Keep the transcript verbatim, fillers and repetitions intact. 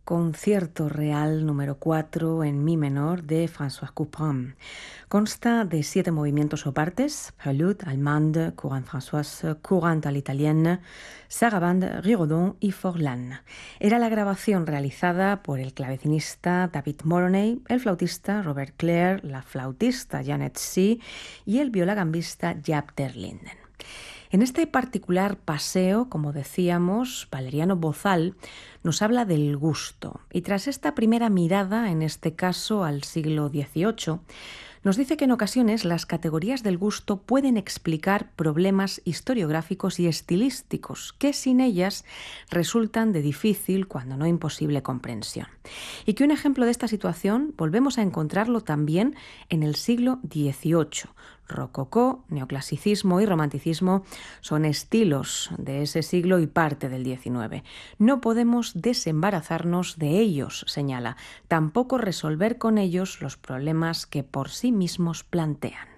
Concierto Real número cuatro en mi menor de François Couperin. Consta de siete movimientos o partes: Prélude, Allemande, Courante Françoise, Courante à l'italienne, Sarabande, Rigaudon y Forlán. Era la grabación realizada por el clavecinista David Moroney, el flautista Robert Clare, la flautista Janet See y el violagambista Jaap der Linden. En este particular paseo, como decíamos, Valeriano Bozal nos habla del gusto y tras esta primera mirada, en este caso al siglo dieciocho, nos dice que en ocasiones las categorías del gusto pueden explicar problemas historiográficos y estilísticos que sin ellas resultan de difícil, cuando no imposible, comprensión. Y que un ejemplo de esta situación volvemos a encontrarlo también en el siglo dieciocho. Rococó, neoclasicismo y romanticismo son estilos de ese siglo y parte del diecinueve. No podemos desembarazarnos de ellos, señala, tampoco resolver con ellos los problemas que por sí mismos plantean.